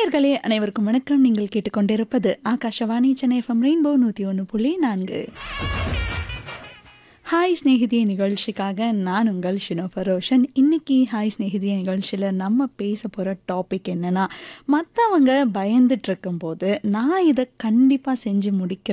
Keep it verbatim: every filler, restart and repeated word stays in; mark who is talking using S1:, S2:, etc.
S1: நேயர்களே அனைவருக்கும் வணக்கம். நீங்கள் கேட்டுக்கொண்டிருப்பது ஆகாஷவாணி சென்னை எஃப்எம் ரெயின்போ நூற்றி ஒன்று புள்ளி நான்கு. ஹாய் ஸ்நேகிதிய நிகழ்ச்சிக்காக நான் உங்கள் ஷினோஃபர் ரோஷன். இன்னைக்கு ஹாய் ஸ்நேகிதிய நிகழ்ச்சியில் நம்ம பேச போகிற டாபிக் என்னன்னா, மற்றவங்க பயந்துட்டு இருக்கும்போது நான் இதை கண்டிப்பாக செஞ்சு முடிக்கிறேன்